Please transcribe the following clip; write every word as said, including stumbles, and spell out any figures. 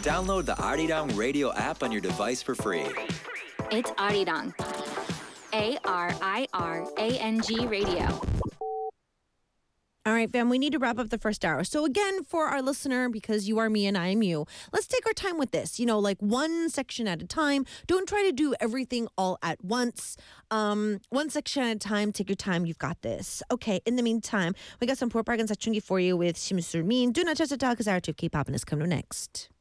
Download the Arirang Radio app on your device for free. It's Arirang. A R I R A N G Radio. All right, fam, we need to wrap up the first hour. So again, for our listener, because you are me and I am you, let's take our time with this. You know, like one section at a time. Don't try to do everything all at once. Um, one section at a time. Take your time. You've got this. Okay, in the meantime, we got some Purpargan Sachungi for you with Shim Surmin. Do not touch the talk because our two K-pop is coming next.